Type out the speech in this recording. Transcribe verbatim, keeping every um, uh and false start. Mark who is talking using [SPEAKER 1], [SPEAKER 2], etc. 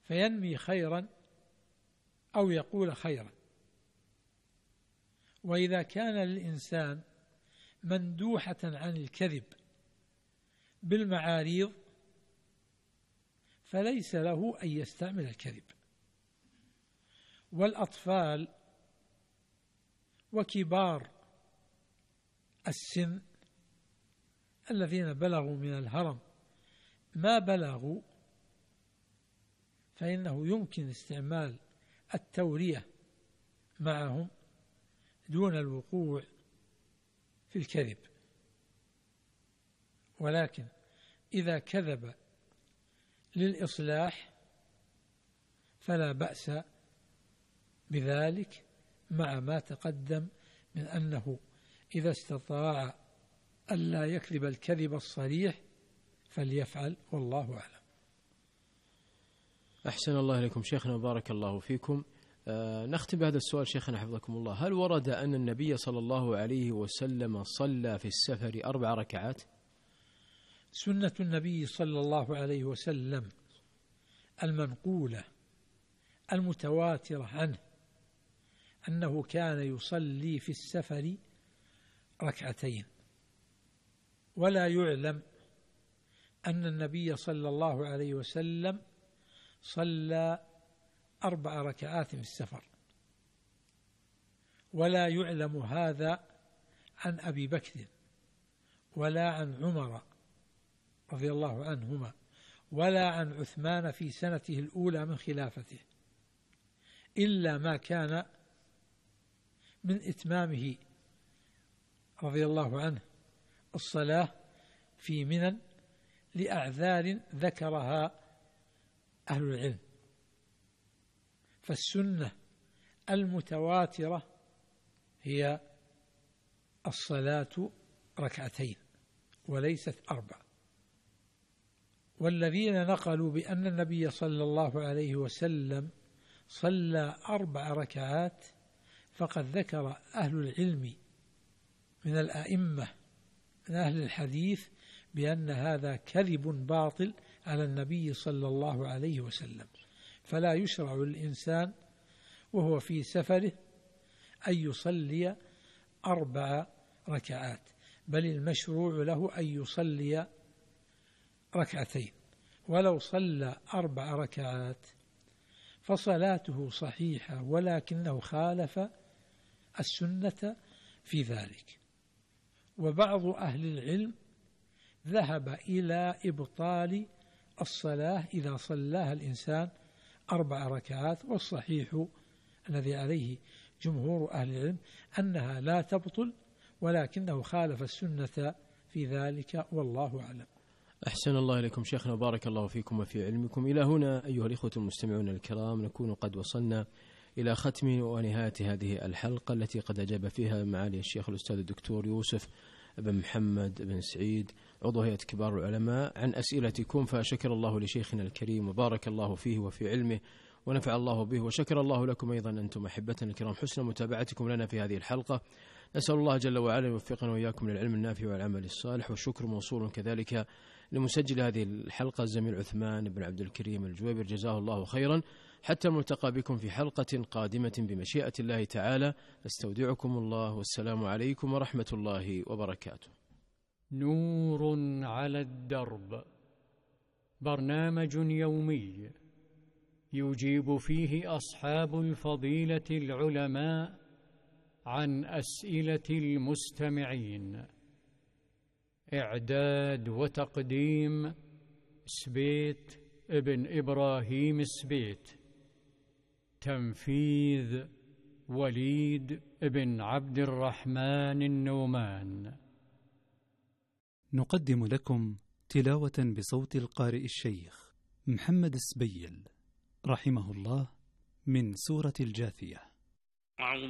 [SPEAKER 1] فينمي خيرا أو يقول خيرا. وإذا كان للإنسان مندوحة عن الكذب بالمعاريض فليس له أن يستعمل الكذب. والأطفال وكبار السن الذين بلغوا من الهرم ما بلغوا فإنه يمكن استعمال التورية معهم دون الوقوع في الكذب. ولكن إذا كذب للإصلاح فلا بأس بذلك، مع ما تقدم من أنه إذا استطاع ألا يكذب الكذب الصريح فليفعل، والله أعلم.
[SPEAKER 2] أحسن الله إليكم شيخنا وبارك الله فيكم. آه نختم بهذا السؤال شيخنا حفظكم الله: هل ورد أن النبي صلى الله عليه وسلم صلى في السفر أربع ركعات؟
[SPEAKER 1] سنة النبي صلى الله عليه وسلم المنقولة المتواترة عنه أنه كان يصلي في السفر ركعتين، ولا يعلم أن النبي صلى الله عليه وسلم صلى أربع ركعات في السفر، ولا يعلم هذا عن أبي بكر ولا عن عمر رضي الله عنهما ولا عن عثمان في سنته الأولى من خلافته، إلا ما كان من إتمامه رضي الله عنه الصلاة في منى لأعذار ذكرها أهل العلم. فالسنة المتواترة هي الصلاة ركعتين وليست أربع. والذين نقلوا بأن النبي صلى الله عليه وسلم صلى أربع ركعات فقد ذكر أهل العلم من الأئمة من أهل الحديث بأن هذا كذب باطل على النبي صلى الله عليه وسلم. فلا يشرع للإنسان وهو في سفره أن يصلي أربع ركعات، بل المشروع له أن يصلي ركعتين. ولو صلى أربع ركعات فصلاته صحيحة، ولكنه خالف السنة في ذلك. وبعض أهل العلم ذهب إلى إبطال الصلاة إذا صلاها الإنسان أربع ركعات، والصحيح الذي عليه جمهور أهل العلم أنها لا تبطل، ولكنه خالف السنة في ذلك، والله أعلم.
[SPEAKER 2] أحسن الله إليكم شيخنا وبارك الله فيكم وفي علمكم. إلى هنا أيها الإخوة المستمعون الكرام نكون قد وصلنا إلى ختم ونهاية هذه الحلقة التي قد أجاب فيها معالي الشيخ الأستاذ الدكتور يوسف بن محمد بن سعيد عضو هيئة كبار العلماء عن أسئلتكم، فشكر الله لشيخنا الكريم وبارك الله فيه وفي علمه ونفع الله به، وشكر الله لكم أيضا أنتم أحبتنا الكرام حسن متابعتكم لنا في هذه الحلقة. نسأل الله جل وعلا يوفقنا وإياكم للعلم النافع والعمل الصالح، والشكر موصول كذلك لمسجل هذه الحلقة الزميل عثمان بن عبد الكريم الجويبر جزاه الله خيرا. حتى الملتقى بكم في حلقة قادمة بمشيئة الله تعالى، استودعكم الله والسلام عليكم ورحمة الله وبركاته.
[SPEAKER 3] نور على الدرب، برنامج يومي يجيب فيه أصحاب الفضيلة العلماء عن أسئلة المستمعين. إعداد وتقديم سبيت ابن إبراهيم سبيت، تنفيذ وليد ابن عبد الرحمن النومان.
[SPEAKER 4] نقدم لكم تلاوة بصوت القارئ الشيخ محمد السبيل رحمه الله من سورة الجاثية.